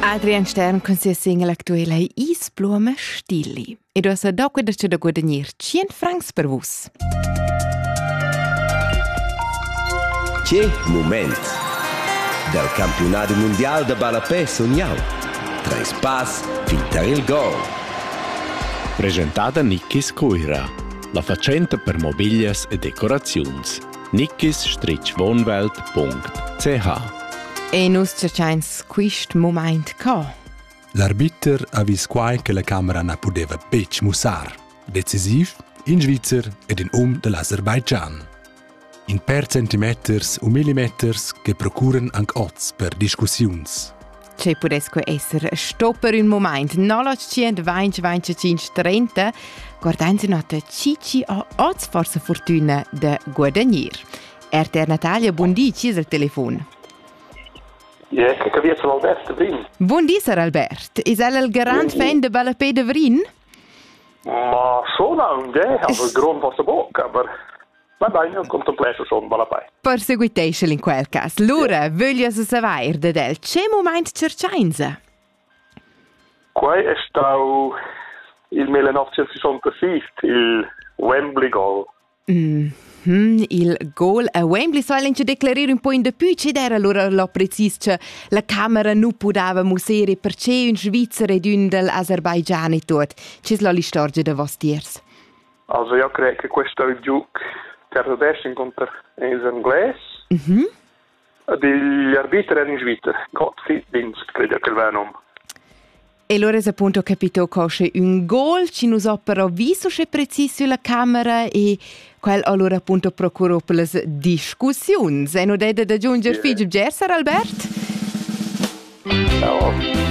Adrian Stern con sia single actuella Is Blume Stilli. E du hast da quella da guadagnare 100 francs per vus. Che moment del campionato mondiale de balapè sognau. Tre spas finter il gol. Presentata Nickis Coira, la facenta per mobilias e decorazions. nickis-wohnwelt.ch. E nus cercains quist moment ca. L'arbiter ha vis quai che la camera na pudeva bec musar. Decisiv in Svizzera ed in dell'Azerbaijan. In per centimeters o millimeters che procuran anche oz per discussiuns. C'è pudesco essere stop per un moment. Nolot 120, 25, 30. Guardanzi nota Cici a oz forza fortuna de guadagnir. Erter Natalia, buondì, ci è il telefono. Ja, che capiazza l'Albert de Vrin. Buondì, Sir Albert. Is il grand fan de balapè de Vrin? Ma schon anche, also grond was de bocca, aber vabbè, io contemplesso schon balapè. Perseguitesce in quel caso. L'ora, voglio sapere da del, c'è moment cercainza? Qua è stato il 1966, il Wembley Goal. Il gol a Wembley soll inte declarare un po' in de più, c'è era allora la precis che la camera non poteva musere perché un Svizzera ed un dell'Azerbaijan e tot. C'è la storia de vos diers? Also io credo che questo è il gioco per adesso incontra in inglese. Gli arbitri erano in Svizzera. Gottfried Binsk, credo che il vero nome. E allora è appunto capito che c'è un gol, ci nos però visto c'è preciso sulla camera e quel allora appunto procurò per le discussioni. E non deve da aggiungere figlio Gerser, Albert? No.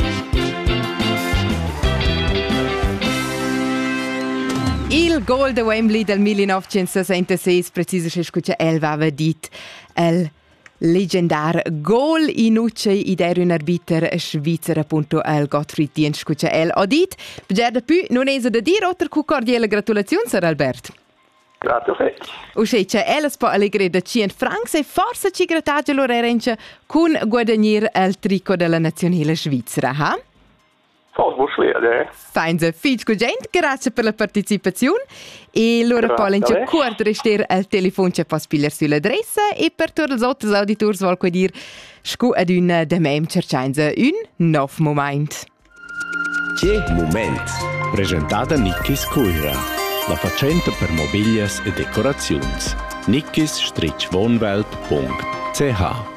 Il gol de Wembley del 1966, preciso c'è scuccia Elva aveva detto il leggendar gol in ucce ed un arbiter svizzero appunto al Gottfried Dienst scuccia el ha dit. Per da più non è da dire oltre cu cordiale gratulazione Sir Albert. Grazie a te. Uscece el spo allegre da 100 francs e forse ci gratage l'orerenche con guadagnare il tricot della nazionale svizzera, ha? Fast buschwerde. Feinze, fico gente, grazie per la partecipazione e loro polenche cuort rester al telefono c'è pas piler sull'adressa e per tutti gli altri auditori vuol dire scu ad un de mem cercainze un nuovo moment. Che moment. Presentata Nickis Coira, la facenta per mobilias e decorazions. nickis-wohnwelt.ch